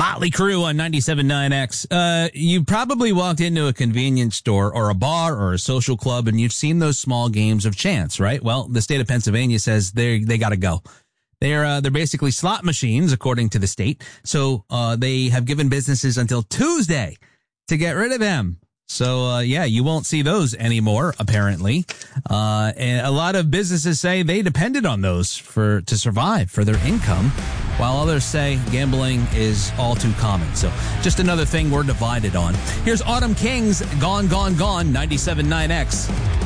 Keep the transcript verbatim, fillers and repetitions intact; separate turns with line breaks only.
Motley Crue on ninety-seven point nine X. Uh, you probably walked into a convenience store or a bar or a social club and you've seen those small games of chance, right? Well, the state of Pennsylvania says they they got to go. They're uh, they're basically slot machines, according to the state. So uh, they have given businesses until Tuesday to get rid of them. So, uh, yeah, you won't see those anymore, apparently. Uh, and a lot of businesses say they depended on those for to survive, for their income, while others say gambling is all too common. So just another thing we're divided on. Here's Autumn Kings, Gone, Gone, Gone, ninety-seven point nine X.